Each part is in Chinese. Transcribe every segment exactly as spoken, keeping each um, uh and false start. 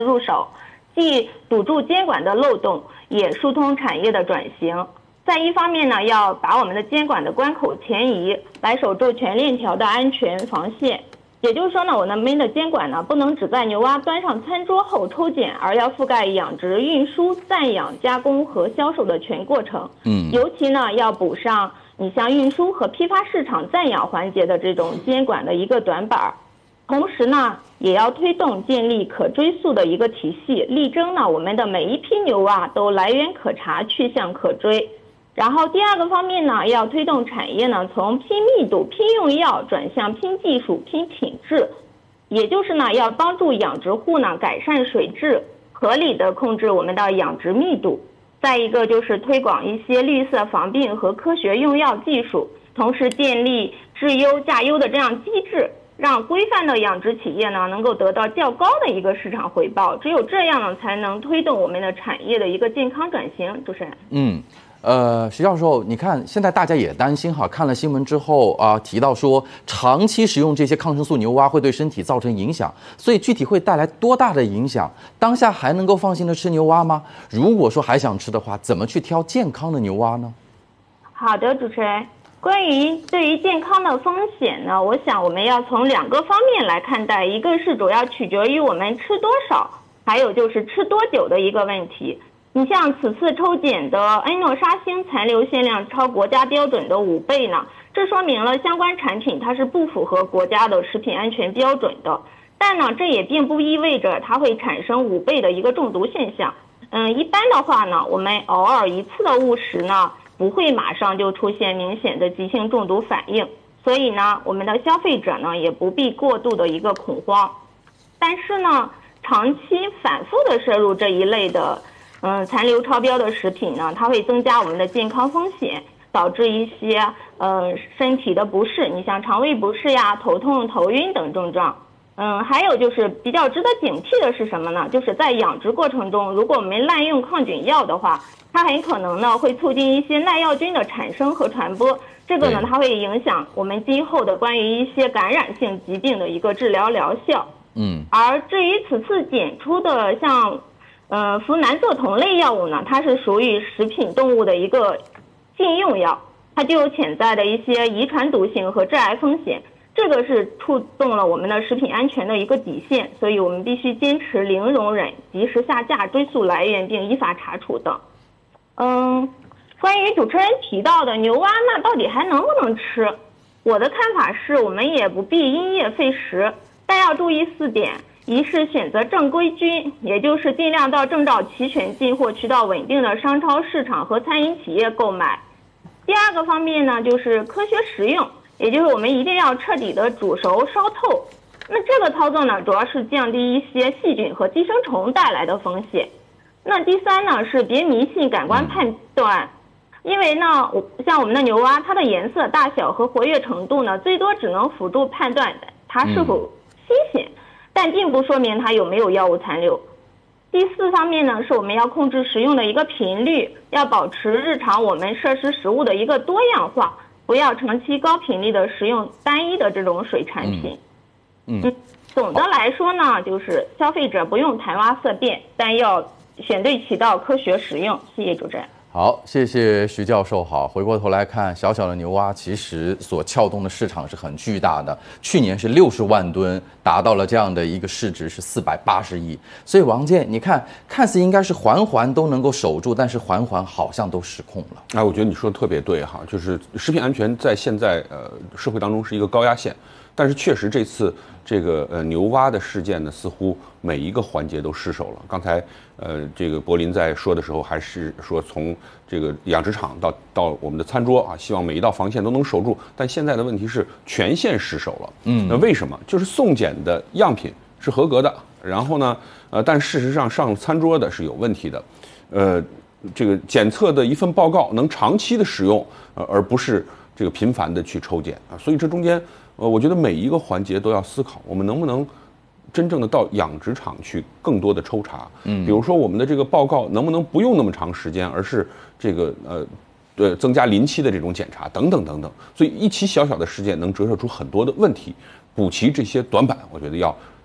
入手，既堵住监管的漏洞，也疏通产业的转型。在一方面呢，要把我们的监管的关口前移，来守住全链条的安全防线。也就是说呢，我们的监管呢，不能只在牛蛙端上餐桌后抽检，而要覆盖养殖、运输、暂养、加工和销售的全过程。嗯，尤其呢，要补上你像运输和批发市场暂养环节的这种监管的一个短板。同时呢，也要推动建立可追溯的一个体系，力争呢，我们的每一批牛蛙都来源可查、去向可追。然后第二个方面呢，要推动产业呢从拼密度、拼用药转向拼技术、拼品质，也就是呢要帮助养殖户呢改善水质，合理的控制我们的养殖密度。再一个就是推广一些绿色防病和科学用药技术，同时建立质优价优的这样机制，让规范的养殖企业呢能够得到较高的一个市场回报。只有这样呢，才能推动我们的产业的一个健康转型。主持人， 嗯。呃，徐教授，你看现在大家也担心哈，看了新闻之后啊、呃，提到说长期食用这些抗生素牛蛙会对身体造成影响，所以具体会带来多大的影响？当下还能够放心的吃牛蛙吗？如果说还想吃的话，怎么去挑健康的牛蛙呢？ 好的，主持人，关于对于健康的风险呢，我想我们要从两个方面来看待，一个是主要取决于我们吃多少，还有就是吃多久的一个问题。你像此次抽检的恩诺沙星残留限量超国家标准的五倍呢，这说明了相关产品它是不符合国家的食品安全标准的。但呢，这也并不意味着它会产生五倍的一个中毒现象。嗯，一般的话呢，我们偶尔一次的误食呢，不会马上就出现明显的急性中毒反应。所以呢，我们的消费者呢也不必过度的一个恐慌。但是呢，长期反复的摄入这一类的嗯，残留超标的食品呢，它会增加我们的健康风险，导致一些呃身体的不适，你像肠胃不适呀、头痛、头晕等症状。嗯，还有就是比较值得警惕的是什么呢？就是在养殖过程中，如果我们滥用抗菌药的话，它很可能呢会促进一些耐药菌的产生和传播，这个呢它会影响我们今后的关于一些感染性疾病的一个治疗疗效。嗯，而至于此次检出的像呃，呋喃唑酮类药物呢，它是属于食品动物的一个禁用药，它就有潜在的一些遗传毒性和致癌风险，这个是触动了我们的食品安全的一个底线，所以我们必须坚持零容忍，及时下架、追溯来源并依法查处等。嗯，关于主持人提到的牛蛙，那到底还能不能吃？我的看法是，我们也不必因噎废食，但要注意四点。一是选择正规军，也就是尽量到证照齐全、进货渠道稳定的商超市场和餐饮企业购买。第二个方面呢，就是科学食用，也就是我们一定要彻底的煮熟烧透。那这个操作呢，主要是降低一些细菌和寄生虫带来的风险。那第三呢，是别迷信感官判断，因为呢，像我们的牛蛙，它的颜色、大小和活跃程度呢，最多只能辅助判断它是否新鲜。但并不说明它有没有药物残留。第四方面呢，是我们要控制食用的一个频率，要保持日常我们摄食食物的一个多样化，不要长期高频率的食用单一的这种水产品。嗯，嗯总的来说呢，就是消费者不用谈蛙色变，但要选对渠道，科学食用。谢谢主持人。 好，谢谢徐教授。好，回过头来看，小小的牛蛙其实所撬动的市场是很巨大的，去年是六十万吨，达到了这样的一个市值是四百八十亿。所以王健，你看，看似应该是环环都能够守住，但是环环好像都失控了。 哎，我觉得你说的特别对哈，就是食品安全在现在呃社会当中是一个高压线。但是确实这次这个呃牛蛙的事件呢，似乎每一个环节都失守了。刚才呃这个柏林在说的时候，还是说从这个养殖场到到我们的餐桌啊，希望每一道防线都能守住。但现在的问题是全线失守了。嗯，那为什么？就是送检的样品是合格的，然后呢，呃，但事实上上餐桌的是有问题的。呃，这个检测的一份报告能长期的使用，呃，而不是这个频繁的去抽检啊。所以这中间。呃，我觉得每一个环节都要思考，我们能不能真正的到养殖场去更多的抽查。嗯，比如说我们的这个报告能不能不用那么长时间，而是这个呃，对增加临期的这种检查等等等等。所以一起小小的事件能折射出很多的问题，补齐这些短板，我觉得要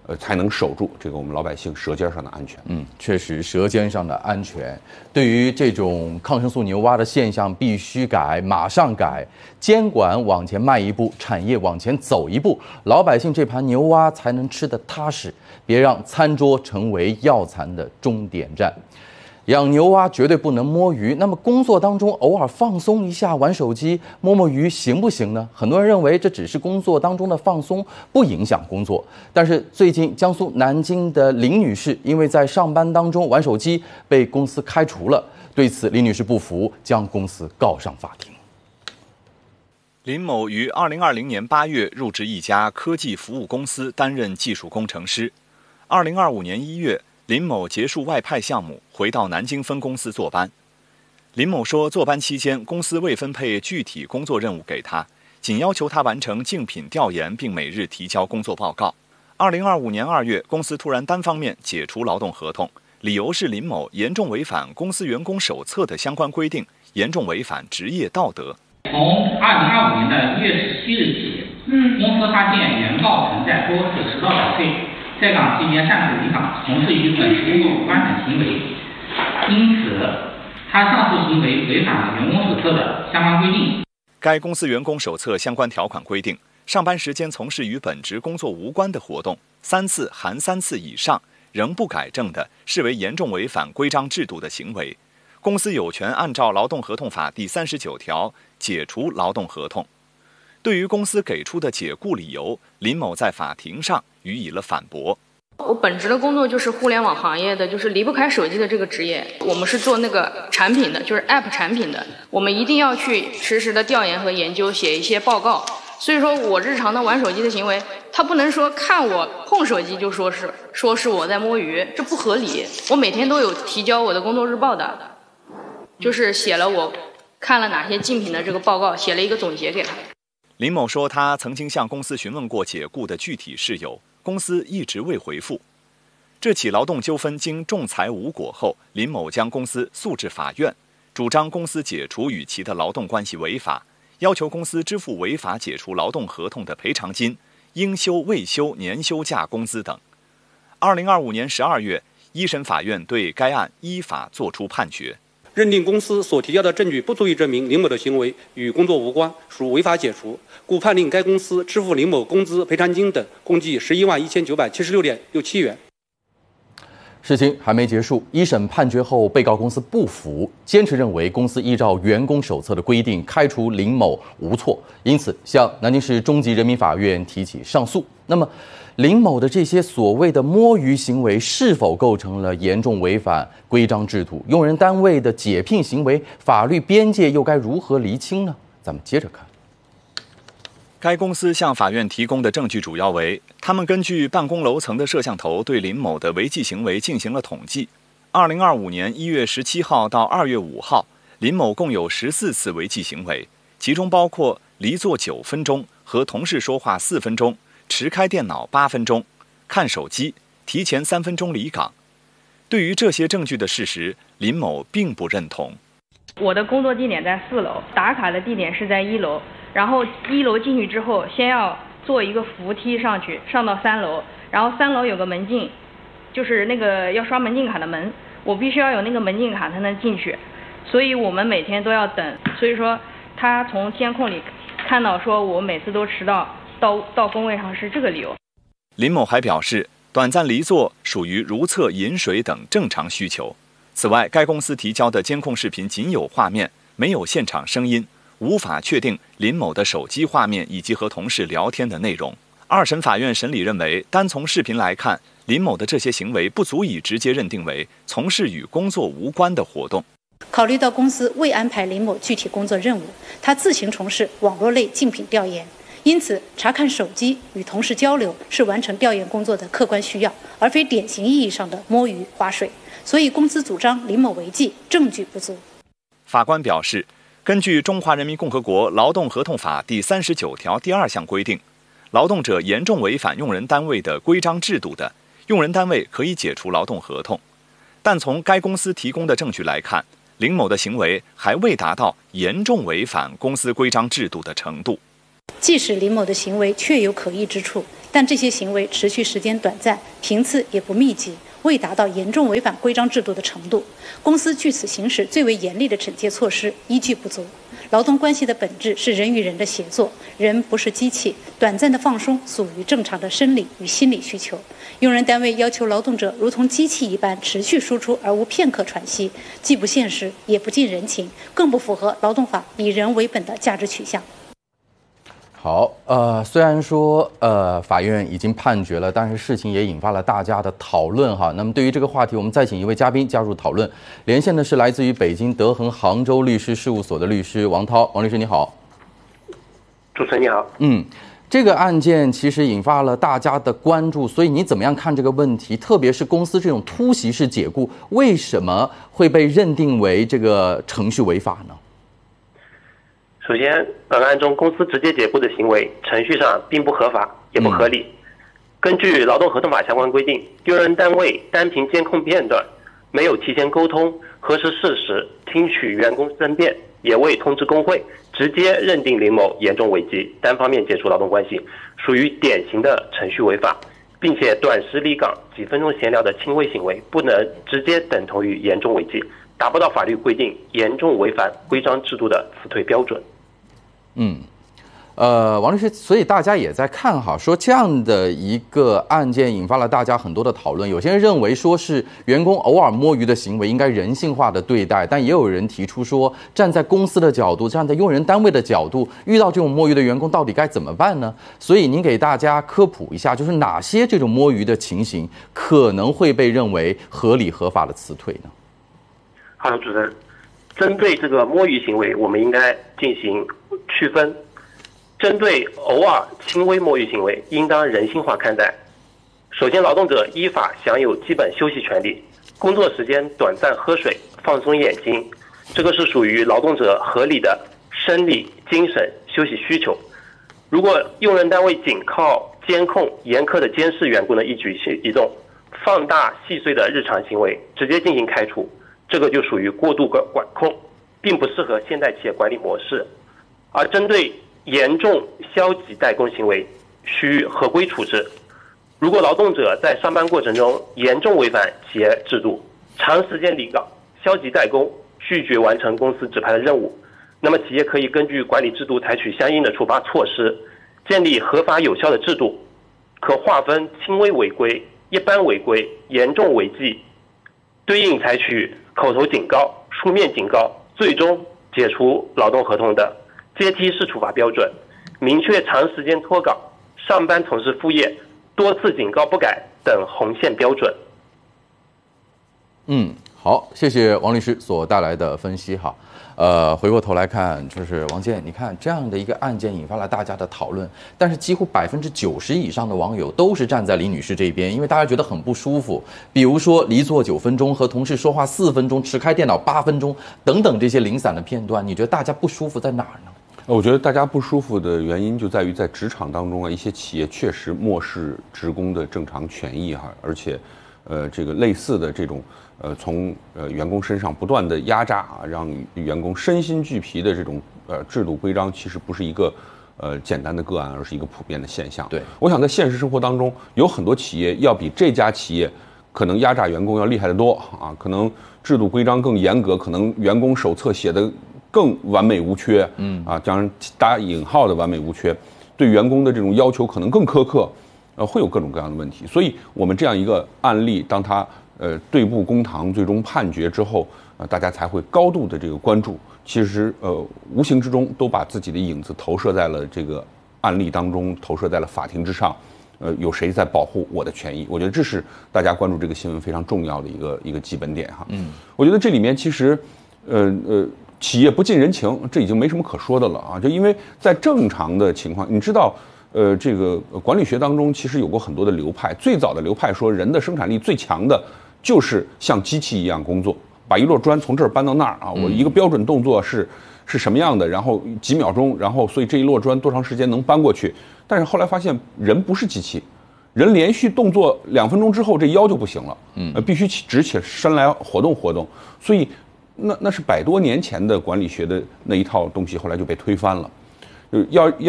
呃，才能守住这个我们老百姓舌尖上的安全。 嗯，确实，舌尖上的安全。对于这种抗生素牛蛙的现象，必须改，马上改。监管往前迈一步，产业往前走一步，老百姓这盘牛蛙才能吃得踏实。别让餐桌成为药残的终点站。养牛蛙绝对不能摸鱼，那么工作当中偶尔放松一下，玩手机、摸摸鱼行不行呢？很多人认为这只是工作当中的放松，不影响工作。但是最近江苏南京的林女士因为在上班当中玩手机，被公司开除了。对此，林女士不服，将公司告上法庭。 林某于二零二零年八月入职一家科技服务公司，担任技术工程师。二零二五年一月，林某结束外派项目，回到南京分公司坐班。林某说，坐班期间，公司未分配具体工作任务给他，仅要求他完成竞品调研，并每日提交工作报告。二零二五年二月，公司突然单方面解除劳动合同，理由是林某严重违反公司员工手册的相关规定，严重违反职业道德。 从二零二五年的一月十七日起，嗯，公司发现原告存在多次迟到早退，在岗期间擅自离岗，从事与本职工作无关等行为，因此，他上述行为违反了员工手册的相关规定。 该公司员工手册相关条款规定，上班时间从事与本职工作无关的活动，三次含三次以上仍不改正的，视为严重违反规章制度的行为。公司有权按照《劳动合同法》第三十九条解除劳动合同。对于公司给出的解雇理由，林某在法庭上予以了反驳。 我本职的工作就是互联网行业的，就是离不开手机的这个职业。我们是做那个产品的，就是 App 产品的，我们一定要去实时的调研和研究，写一些报告。所以说我日常的玩手机的行为，他不能说看我碰手机就说是说是我在摸鱼，这不合理。我每天都有提交我的工作日报的。就是写了我看了哪些竞品的这个报告，写了一个总结给他。 林某说，他曾经向公司询问过解雇的具体事由，公司一直未回复。这起劳动纠纷经仲裁无果后，林某将公司诉至法院，主张公司解除与其的劳动关系违法，要求公司支付违法解除劳动合同的赔偿金、应休未休年休假工资等。二零二五年十二月，一审法院对该案依法作出判决。 认定公司所提交的证据不足以证明林某的行为与工作无关，属违法解除，故判令该公司支付林某工资、赔偿金等共计十一万一千九百七十六点六七元。 事情还没结束，一审判决后，被告公司不服，坚持认为公司依照员工手册的规定开除林某无错，因此向南京市中级人民法院提起上诉。那么，林某的这些所谓的摸鱼行为是否构成了严重违反规章制度？用人单位的解聘行为法律边界又该如何厘清呢？咱们接着看。 该公司向法院提供的证据主要为，他们根据办公楼层的摄像头对林某的违纪行为进行了统计。二零二五年一月十七号到二月五号，林某共有十四次违纪行为，其中包括离座九分钟、和同事说话四分钟、持开电脑八分钟、看手机、提前三分钟离岗。对于这些证据的事实，林某并不认同。 我的工作地点在四楼，打卡的地点是在一楼。然后一楼进去之后，先要坐一个扶梯上去，上到三楼，然后三楼有个门禁，就是那个要刷门禁卡的门，我必须要有那个门禁卡才能进去，所以我们每天都要等。所以说，他从监控里看到说我每次都迟到，到到工位上是这个理由。 林某还表示，短暂离座属于如厕、饮水等正常需求。此外，该公司提交的监控视频仅有画面，没有现场声音，无法确定林某的手机画面以及和同事聊天的内容。二审法院审理认为，单从视频来看，林某的这些行为不足以直接认定为从事与工作无关的活动。 考虑到公司未安排林某具体工作任务，他自行从事网络类竞品调研，因此查看手机与同事交流是完成调研工作的客观需要，而非典型意义上的摸鱼划水，所以公司主张林某违纪，证据不足。 法官表示，根据《中华人民共和国劳动合同法》第三十九条第二项规定，劳动者严重违反用人单位的规章制度的，用人单位可以解除劳动合同。但从该公司提供的证据来看，林某的行为还未达到严重违反公司规章制度的程度。 即使林某的行为确有可疑之处， 但这些行为持续时间短暂，频次也不密集，未达到严重违反规章制度的程度。公司据此行使最为严厉的惩戒措施依据不足。劳动关系的本质是人与人的协作，人不是机器，短暂的放松属于正常的生理与心理需求。用人单位要求劳动者如同机器一般持续输出而无片刻喘息，既不现实，也不近人情，更不符合劳动法以人为本的价值取向。 好，呃，虽然说呃法院已经判决了，但是事情也引发了大家的讨论哈。那么对于这个话题，我们再请一位嘉宾加入讨论。连线的是来自于北京德恒杭州律师事务所的律师王涛，王律师你好。 主持人你好。 嗯，这个案件其实引发了大家的关注，所以你怎么样看这个问题？特别是公司这种突袭式解雇，为什么会被认定为这个程序违法呢？ 首先，本案中公司直接解雇的行为程序上并不合法，也不合理。嗯、根据劳动合同法相关规定，用人单位单凭监控片段，没有提前沟通、核实事实、听取员工申辩，也未通知工会，直接认定林某严重违纪，单方面解除劳动关系，属于典型的程序违法，并且短时离岗、几分钟闲聊的轻微行为，不能直接等同于严重违纪，达不到法律规定严重违反规章制度的辞退标准。 嗯，呃，王律师，所以大家也在看哈，说这样的一个案件引发了大家很多的讨论。有些人认为说是员工偶尔摸鱼的行为应该人性化的对待，但也有人提出说，站在公司的角度，站在用人单位的角度，遇到这种摸鱼的员工到底该怎么办呢？所以您给大家科普一下，就是哪些这种摸鱼的情形可能会被认为合理合法的辞退呢？ 好的，主持人。针对这个摸鱼行为，我们应该进行区分。针对偶尔轻微摸鱼行为，应当人性化看待。首先，劳动者依法享有基本休息权利，工作时间短暂喝水、放松眼睛，这个是属于劳动者合理的生理、精神休息需求。如果用人单位仅靠监控严苛的监视员工的一举一动，放大细碎的日常行为，直接进行开除，这个就属于过度管控，并不适合现代企业管理模式。而针对严重消极怠工行为，需合规处置。如果劳动者在上班过程中严重违反企业制度，长时间离岗、消极怠工、拒绝完成公司指派的任务，那么企业可以根据管理制度采取相应的处罚措施，建立合法有效的制度，可划分轻微违规、一般违规、严重违纪，对应采取口头警告、书面警告，最终解除劳动合同的阶梯式处罚标准，明确长时间脱岗、上班从事副业、多次警告不改等红线标准。 嗯，好，谢谢王律师所带来的分析哈。呃，回过头来看，就是王健，你看这样的一个案件引发了大家的讨论，但是几乎百分之九十以上的网友都是站在李女士这边，因为大家觉得很不舒服。比如说离座九分钟，和同事说话四分钟，持开电脑八分钟等等这些零散的片段，你觉得大家不舒服在哪儿呢？ 我觉得大家不舒服的原因就在于在职场当中啊，一些企业确实漠视职工的正常权益哈，而且，呃，这个类似的这种。呃，从呃员工身上不断的压榨啊，让员工身心俱疲的这种呃制度规章，其实不是一个呃简单的个案，而是一个普遍的现象。 对， 我想在现实生活当中，有很多企业要比这家企业可能压榨员工要厉害得多啊，可能制度规章更严格，可能员工手册写的更完美无缺，嗯啊，当然打引号的完美无缺，对员工的这种要求可能更苛刻，呃，会有各种各样的问题。所以我们这样一个案例，当它呃，对簿公堂，最终判决之后，呃，大家才会高度的这个关注。其实，呃，无形之中都把自己的影子投射在了这个案例当中，投射在了法庭之上。呃，有谁在保护我的权益？我觉得这是大家关注这个新闻非常重要的一个一个基本点哈。嗯，我觉得这里面其实，呃呃，企业不近人情，这已经没什么可说的了啊。就因为在正常的情况，你知道。呃，这个管理学当中其实有过很多的流派。最早的流派说，人的生产力最强的就是像机器一样工作，把一摞砖从这儿搬到那儿啊，我一个标准动作是是什么样的，然后几秒钟，然后所以这一摞砖多长时间能搬过去。但是后来发现，人不是机器，人连续动作两分钟之后，这腰就不行了，嗯，呃，必须直起身来活动活动。所以，那那是百多年前的管理学的那一套东西，后来就被推翻了。呃，要要。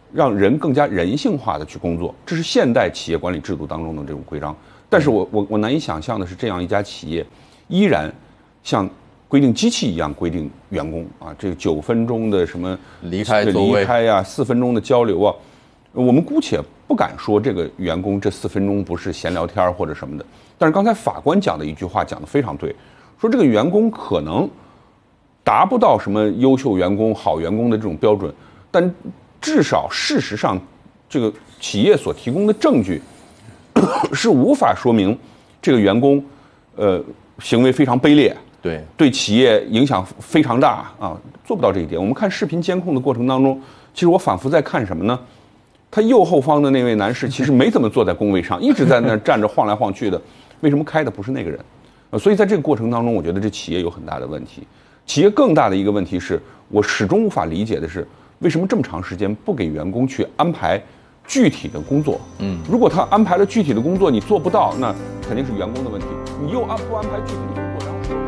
让人更加人性化的去工作，这是现代企业管理制度当中的这种规章。但是我我我难以想象的是，这样一家企业依然像规定机器一样规定员工啊，这个九分钟的什么离开座位离开呀、啊，四分钟的交流啊，我们姑且不敢说这个员工这四分钟不是闲聊天或者什么的。但是刚才法官讲的一句话讲得非常对，说这个员工可能达不到什么优秀员工、好员工的这种标准，但至少事实上，这个企业所提供的证据是无法说明这个员工，呃，行为非常卑劣， 对对企业影响非常大啊，做不到这一点。我们看视频监控的过程当中，其实我反复在看什么呢？他右后方的那位男士其实没怎么坐在工位上，一直在那站着晃来晃去的。为什么开的不是那个人？呃，所以在这个过程当中，我觉得这企业有很大的问题。企业更大的一个问题是，我始终无法理解的是，为什么这么长时间不给员工去安排具体的工作？嗯，如果他安排了具体的工作，你做不到，那肯定是员工的问题。你又安不安排具体的工作？